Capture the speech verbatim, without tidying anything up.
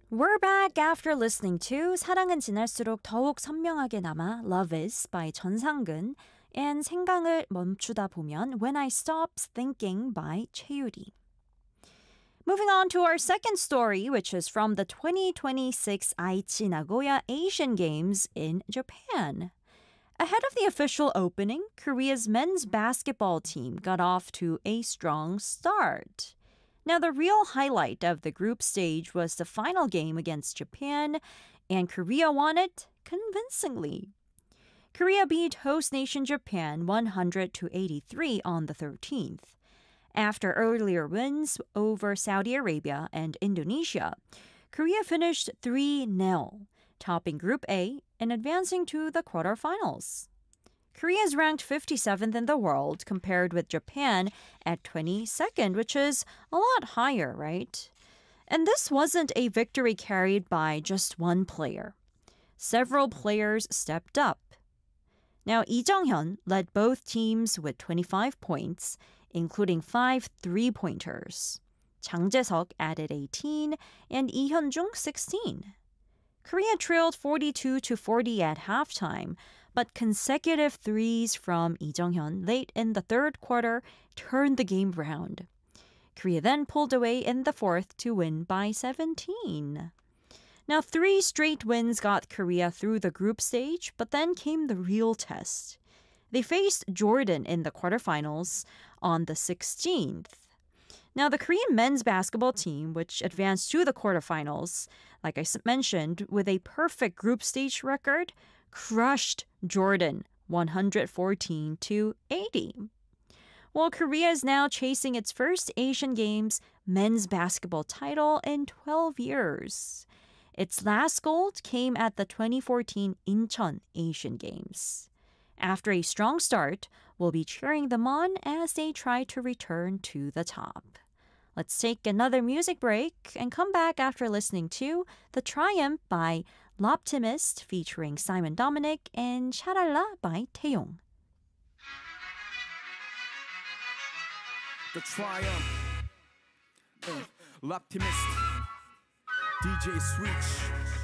We're back after listening to 사랑은 지날수록 더욱 선명하게 남아 Love Is by 전상근 and 생각을 멈추다 보면 When I Stop Thinking by 최유리. Moving on to our second story, which is from the twenty twenty-six Aichi Nagoya Asian Games in Japan. Ahead of the official opening, Korea's men's basketball team got off to a strong start. Now, the real highlight of the group stage was the final game against Japan, and Korea won it convincingly. Korea beat host nation Japan one hundred to eighty-three on the thirteenth. After earlier wins over Saudi Arabia and Indonesia, Korea finished three nil, topping Group A and advancing to the quarterfinals. Korea is ranked fifty-seventh in the world compared with Japan at twenty-second, which is a lot higher, right? And this wasn't a victory carried by just one player. Several players stepped up. Now, Lee Jung-hyun led both teams with twenty-five points, including five three-pointers. Chang Jae-seok added eighteen and Lee Hyun-jung sixteen. Korea trailed forty-two to forty at halftime, but consecutive threes from Lee Jung-hyun late in the third quarter turned the game round. Korea then pulled away in the fourth to win by seventeen. Now, three straight wins got Korea through the group stage, but then came the real test. They faced Jordan in the quarterfinals on the sixteenth. Now, the Korean men's basketball team, which advanced to the quarterfinals, like I mentioned, with a perfect group stage record, crushed Jordan one hundred fourteen to eighty. Well, Korea is now chasing its first Asian Games men's basketball title in twelve years. Its last gold came at the twenty fourteen Incheon Asian Games. After a strong start, we'll be cheering them on as they try to return to the top. Let's take another music break and come back after listening to The Triumph by L'Optimist featuring Simon Dominic and Sharalla by Taeyong. The Triumph, uh, L'Optimist, D J Switch.